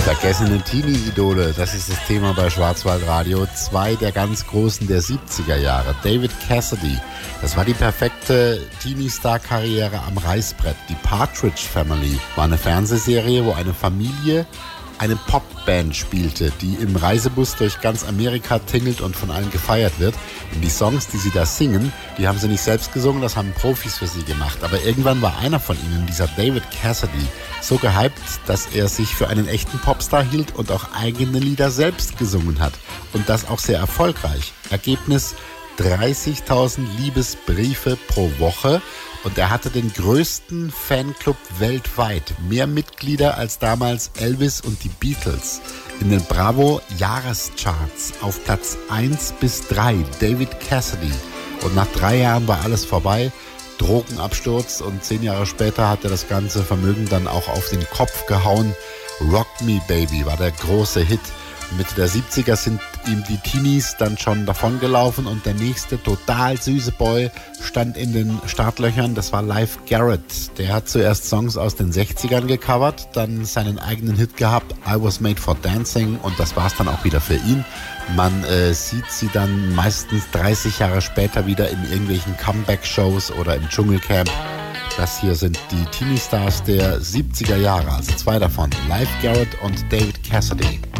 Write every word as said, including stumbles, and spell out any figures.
Vergessene Teenie-Idole, das ist das Thema bei Schwarzwaldradio. Zwei der ganz Großen der siebziger Jahre. David Cassidy, das war die perfekte Teenie-Star-Karriere am Reißbrett. Die Partridge Family war eine Fernsehserie, wo eine Familie eine Popband spielte, die im Reisebus durch ganz Amerika tingelt und von allen gefeiert wird. Und die Songs, die sie da singen, die haben sie nicht selbst gesungen, das haben Profis für sie gemacht. Aber irgendwann war einer von ihnen, dieser David Cassidy, so gehypt, dass er sich für einen echten Popstar hielt und auch eigene Lieder selbst gesungen hat. Und das auch sehr erfolgreich. Ergebnis: dreißigtausend Liebesbriefe pro Woche. Und er hatte den größten Fanclub weltweit. Mehr Mitglieder als damals Elvis und die Beatles. In den Bravo-Jahrescharts auf Platz eins bis drei David Cassidy. Und nach drei Jahren war alles vorbei. Drogenabsturz, und zehn Jahre später hat er das ganze Vermögen dann auch auf den Kopf gehauen. Rock Me Baby war der große Hit. Mitte der siebziger sind ihm die Teenies dann schon davongelaufen und der nächste total süße Boy stand in den Startlöchern. Das war Leif Garrett. Der hat zuerst Songs aus den sechzigern gecovert, dann seinen eigenen Hit gehabt, I Was Made for Dancing, und das war's dann auch wieder für ihn. Man äh, sieht sie dann meistens dreißig Jahre später wieder in irgendwelchen Comeback-Shows oder im Dschungelcamp. Das hier sind die Teenie-Stars der siebziger Jahre, also zwei davon, Leif Garrett und David Cassidy.